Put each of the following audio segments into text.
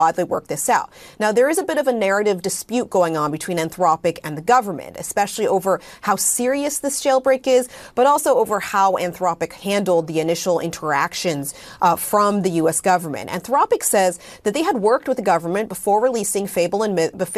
they work this out. Now, there is a bit of a narrative dispute going on between Anthropic and the government, especially over how serious this jailbreak is, but also over how Anthropic handled the initial interactions from the U.S. government. Anthropic says that they had worked with the government before releasing Fable, saying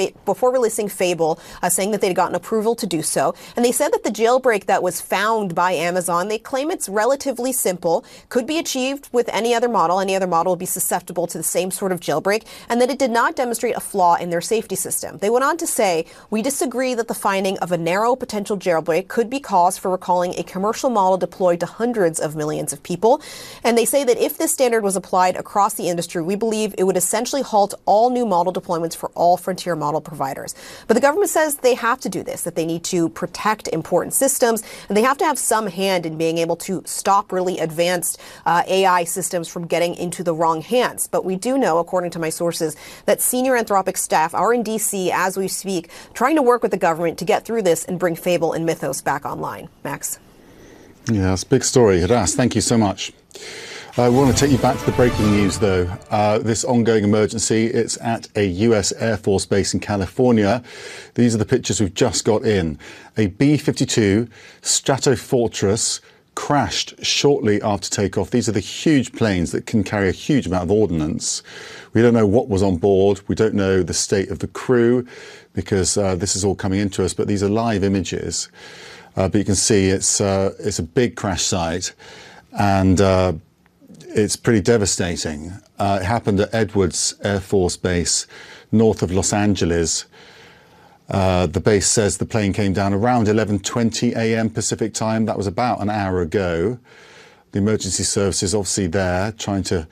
that they'd gotten approval to do so. And they said that the jailbreak that was found by Amazon, they claim it's relatively simple, could be achieved with any other model. Any other model would be susceptible to the same sort of jailbreak, and that it did not demonstrate a flaw in their safety system. They went on to say, we disagree that the finding of a narrow potential jailbreak could be cause for recalling a commercial model deployed to hundreds of millions of people. And they say that if this standard was applied across the industry, we believe it would essentially halt all new model deployments for all frontier model providers. But the government says they have to do this, that they need to protect important systems, and they have to have some hand in being able to stop really advanced AI systems from getting into the wrong hands. But we do know, according to my sources, that senior Anthropic staff are in D.C. as we speak, trying to work with the government to get through this and bring Fable and Mythos back online. Max? Yeah, that's a big story. Hadas, thank you so much. I want to take you back to the breaking news, though. This ongoing emergency, it's at a U.S. Air Force base in California. These are the pictures we've just got in. A B-52 Stratofortress crashed shortly after takeoff. These are the huge planes that can carry a huge amount of ordnance. We don't know what was on board. We don't know the state of the crew because this is all coming into us, but these are live images. But you can see it's a big crash site, and it's pretty devastating. It happened at Edwards Air Force Base, north of Los Angeles. The base says the plane came down around 11:20 a.m. Pacific time. That was about an hour ago. The emergency services obviously there trying to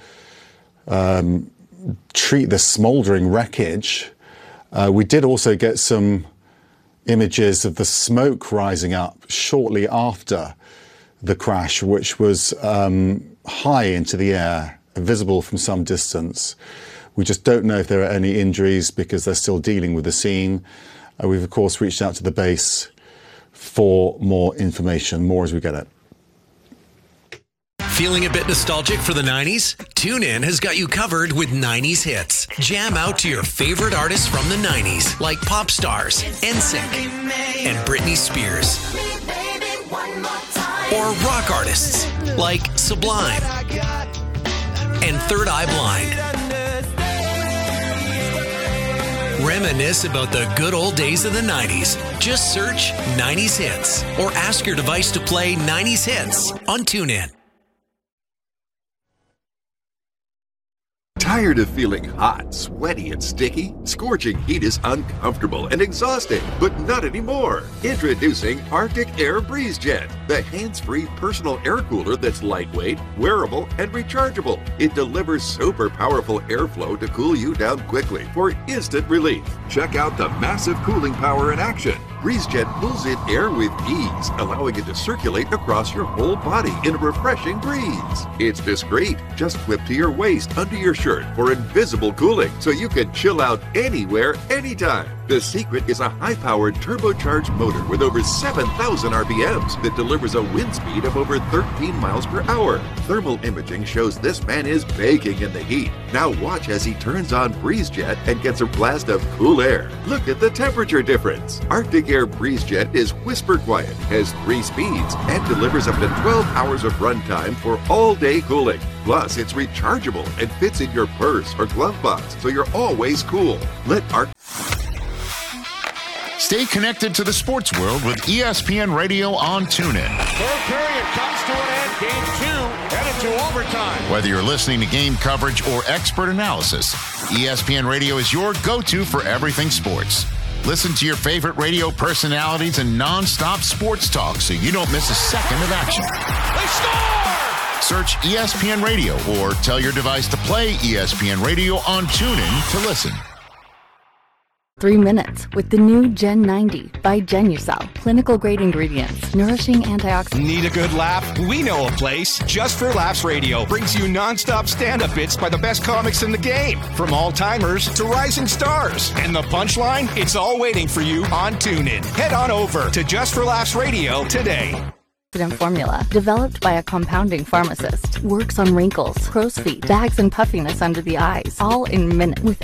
treat the smouldering wreckage. We did also get some images of the smoke rising up shortly after the crash, which was high into the air, visible from some distance. We just don't know if there are any injuries because they're still dealing with the scene. We've, of course, reached out to the base for more information, more as we get it. Feeling a bit nostalgic for the 90s? TuneIn has got you covered with 90s hits. Jam out to your favorite artists from the 90s, like pop stars, NSYNC, and Britney Spears. Or rock artists, like Sublime and Third Eye Blind. Reminisce about the good old days of the 90s. Just search 90s Hits or ask your device to play 90s Hits on TuneIn. Tired of feeling hot, sweaty, and sticky? Scorching heat is uncomfortable and exhausting, but not anymore. Introducing Arctic Air BreezeJet, the hands-free personal air cooler that's lightweight, wearable, and rechargeable. It delivers super powerful airflow to cool you down quickly for instant relief. Check out the massive cooling power in action. BreezeJet pulls in air with ease, allowing it to circulate across your whole body in a refreshing breeze. It's discreet. Just clip to your waist under your shirt for invisible cooling, so you can chill out anywhere, anytime. The secret is a high-powered turbocharged motor with over 7,000 RPMs that delivers a wind speed of over 13 miles per hour. Thermal imaging shows this man is baking in the heat. Now watch as he turns on BreezeJet and gets a blast of cool air. Look at the temperature difference. Arctic Air BreezeJet is whisper quiet, has 3 speeds, and delivers up to 12 hours of runtime for all-day cooling. Plus, it's rechargeable and fits in your purse or glove box, so you're always cool. Stay connected to the sports world with ESPN Radio on TuneIn. Third period comes to an end. Game 2 headed to overtime. Whether you're listening to game coverage or expert analysis, ESPN Radio is your go-to for everything sports. Listen to your favorite radio personalities and non-stop sports talk so you don't miss a second of action. They score! Search ESPN Radio or tell your device to play ESPN Radio on TuneIn to listen. 3 minutes with the new Gen 90 by Genucel. Clinical grade ingredients, nourishing antioxidants. Need a good laugh? We know a place. Just for Laughs Radio brings you non-stop stand-up bits by the best comics in the game, from all-timers to rising stars. And the punchline? It's all waiting for you on TuneIn. Head on over to Just for Laughs Radio today. Formula, developed by a compounding pharmacist, works on wrinkles, crow's feet, bags, and puffiness under the eyes, all in minutes with